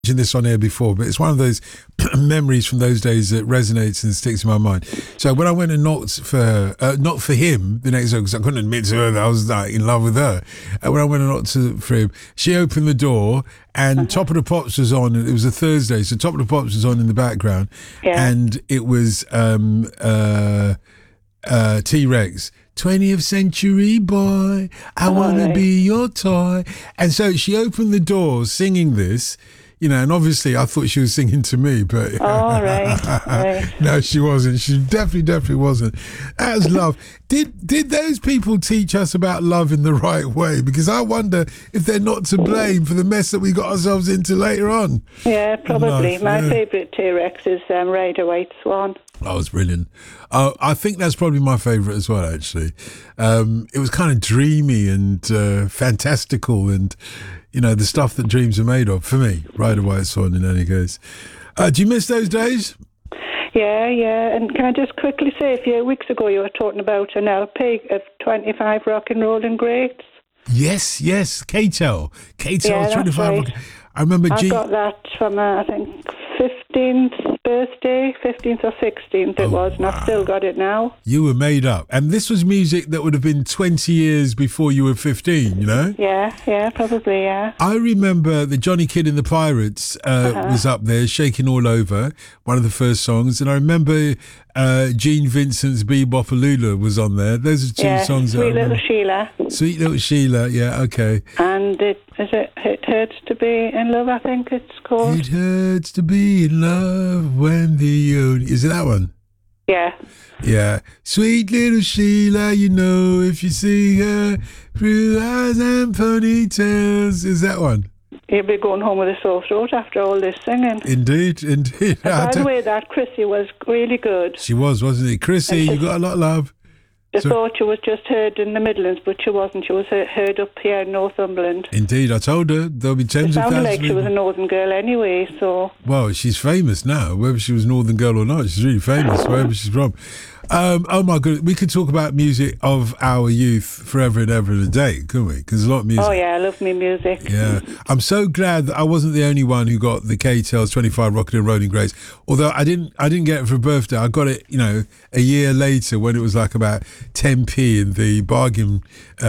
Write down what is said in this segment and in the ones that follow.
mentioned this on air before, but it's one of those memories from those days that resonates and sticks in my mind. So when I went and knocked for her, not for him the next day, because I couldn't admit to her that I was like in love with her. When I went and knocked for him, she opened the door and Top of the Pops was on. It was a Thursday, so Top of the Pops was on in the background, and it was T-Rex. 20th century boy, I want to be your toy. And so she opened the door singing this, you know, and obviously I thought she was singing to me, but right. No, she wasn't. She definitely wasn't. That was love. Did those people teach us about love in the right way? Because I wonder if they're not to blame for the mess that we got ourselves into later on. Yeah, probably. My favourite T-Rex is Rider White Swan. That was brilliant. I think that's probably my favourite as well, actually. It was kind of dreamy and fantastical and, you know, the stuff that dreams are made of, for me. Rider White Swan, in any case. Do you miss those days? Yeah. And can I just quickly say, a few weeks ago you were talking about an LP of 25 rock and rolling greats. Yes. KTEL. Yeah, 25 right. rock. I remember I got that from, I think, 15th birthday, 15th or 16th it was, and I've still got it now. You were made up. And this was music that would have been 20 years before you were 15, you know? Yeah, probably, yeah. I remember the Johnny Kidd and the Pirates was up there, Shaking All Over, one of the first songs. And I remember Gene Vincent's Bebopalula was on there. Those are two songs. Sweet Little Sheila. Sweet Little Sheila, yeah, okay. And it hurts to be in love, I think it's called. It hurts to be in love when the only... Is it that one? Yeah. Yeah. Sweet little Sheila, you know, if you see her through eyes and ponytails. Is that one? You'll be going home with a sore throat after all this singing. Indeed. By the way, that Chrissy was really good. She was, wasn't it? Chrissy, you got a lot of love. I thought she was just heard in the Midlands, but she wasn't. She was heard up here in Northumberland. Indeed, I told her there'll be tens of thousands. It sounded like she was a northern girl anyway, so... Well, she's famous now. Whether she was northern girl or not, she's really famous, wherever she's from. Oh my goodness, we could talk about music of our youth forever and ever and a day, couldn't we? Because there's a lot of music. Oh yeah, I love me music. Yeah, I'm so glad that I wasn't the only one who got the KTEL's 25 Rockin' and Rolling Greats. Although I didn't get it for a birthday. I got it, you know, a year later when it was like about 10p in the bargain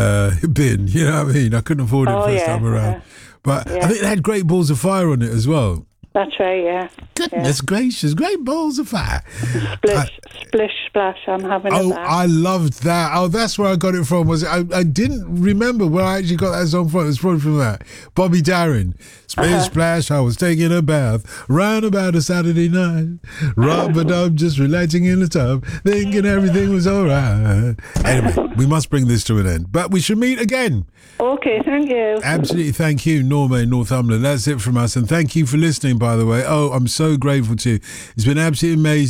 bin. You know what I mean? I couldn't afford it first time around. But I think they had Great Balls of Fire on it as well. That's right, yeah. Goodness gracious, Great Balls of Fire. Splish, splash, I'm having a bath. I loved that. Oh, that's where I got it from. Was it? I didn't remember where I actually got that song from. It was probably from that. Bobby Darin. Splish, splash, I was taking a bath. Round about a Saturday night. Rub-a-dub, just relaxing in the tub. Thinking everything was all right. Anyway, we must bring this to an end. But we should meet again. Okay, thank you. Absolutely, thank you, Norma in Northumberland. That's it from us. And thank you for listening, by the way. Oh, I'm so grateful to you. It's been absolutely amazing.